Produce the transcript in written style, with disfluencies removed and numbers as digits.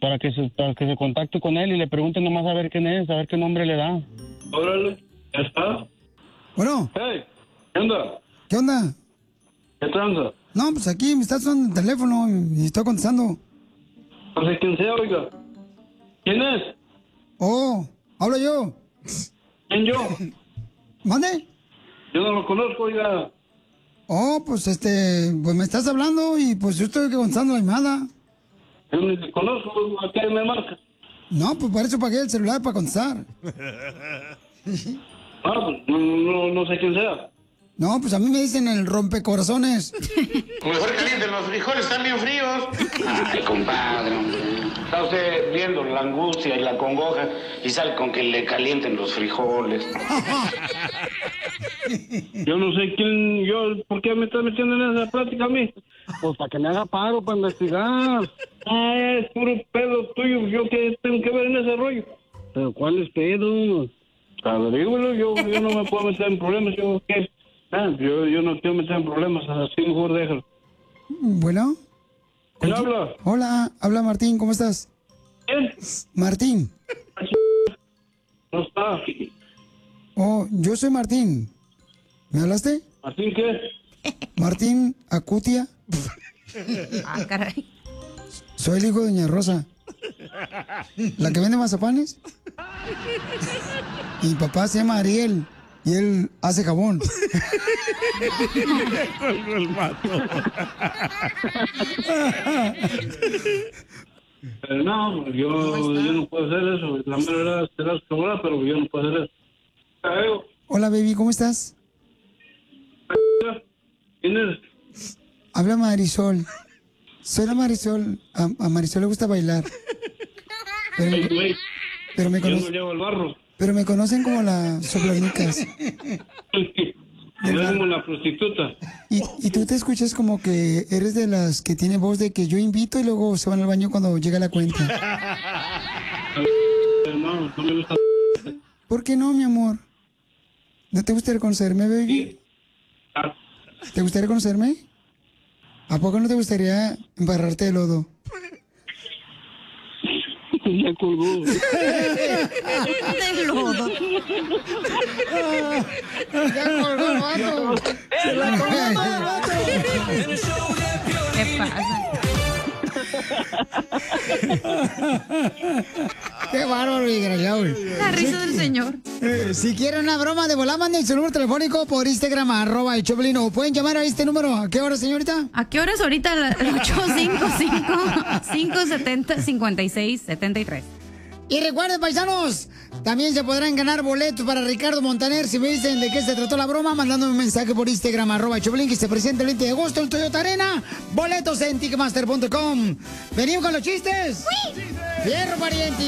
para que se contacte con él y le pregunte nomás a ver quién es, a ver qué nombre le da. Órale, ya está. Bueno. Hey, ¿qué onda? ¿Qué onda? ¿Qué tranza? No, pues aquí me está sonando el teléfono y estoy contestando. No sé quién sea, oiga. ¿Quién es? Oh, hablo yo. ¿Quién yo? ¿Mande? Yo no lo conozco, oiga. Oh, pues pues me estás hablando y pues yo estoy contestando la llamada. Yo ni te conozco, ¿a qué me marca? No, pues para eso pagué el celular para contestar. Pues no sé quién sea. No, pues a mí me dicen el rompecorazones. Mejor calienten los frijoles, están bien fríos. Ay, compadre, hombre. Está usted viendo la angustia y la congoja y sale con que le calienten los frijoles. Yo no sé quién, ¿por qué me estás metiendo en esa plática a mí? Pues para que me haga paro, para investigar. Es puro pedo tuyo, ¿yo qué tengo que ver en ese rollo? ¿Pero cuál es pedo? Averígüelo, yo no me puedo meter en problemas, ¿yo qué? Yo no quiero meter en problemas, así mejor déjalo. Bueno. ¿Quién habla? Hola, habla Martín, ¿cómo estás? ¿Quién? Martín. No está. Oh, yo soy Martín. ¿Me hablaste? ¿Martín qué? Martín Acutia. Ah, caray. Soy el hijo de Doña Rosa. ¿La que vende mazapanes? Mi papá se llama Ariel y él hace jabón. Colgó el vato. No, yo no puedo hacer eso. La mera verdad te la sobra, pero yo no puedo hacer eso. Hola, baby, ¿cómo estás? ¿Quién es? Habla Marisol. Soy la Marisol. A Marisol le gusta bailar. Pero me Yo no conocen. llevo el barro. Pero me conocen como la soplanicas. Yo como la prostituta. Y tú te escuchas como que eres de las que tiene voz de que yo invito y luego se van al baño cuando llega la cuenta. No me gusta. ¿Por qué no, mi amor? ¿No te gustaría conocerme, baby? ¿Te gustaría conocerme? ¿A poco no te gustaría embarrarte de lodo? Ya colgó. De lodo. Ya colgó el vato. Se la colgó el vato. ¿Qué pasa? Qué bárbaro y desgraciado. La risa del señor. Si quieren una broma de volada, manden su número telefónico por Instagram, @el Choplin, o pueden llamar a este número. ¿A qué hora, señorita? ¿A qué hora es ahorita? 855-570-5673. Y recuerden, paisanos, también se podrán ganar boletos para Ricardo Montaner. Si me dicen de qué se trató la broma, mandándome un mensaje por Instagram, @el Choplin, que se presenta el 20 de agosto en Toyota Arena. Boletos en Ticketmaster.com. ¿Venimos con los chistes? ¡Sí! ¡Fierro, pariente!